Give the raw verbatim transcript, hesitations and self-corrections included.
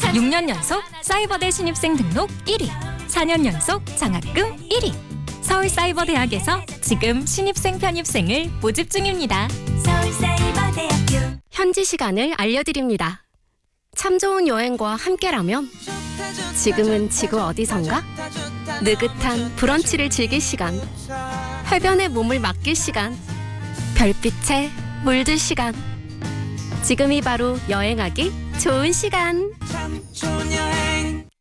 육 년 연속 사이버대 신입생 등록 일 위, 사 년 연속 장학금 일 위. 서울사이버대학에서 지금 신입생 편입생을 모집 중입니다. 서울사이버대학교. 현지 시간을 알려드립니다. 참 좋은 여행과 함께라면 지금은 지구 어디선가? 느긋한 브런치를 즐길 시간, 해변에 몸을 맡길 시간, 별빛에 물들 시간. 지금이 바로 여행하기 좋은 시간. 참 좋은 여행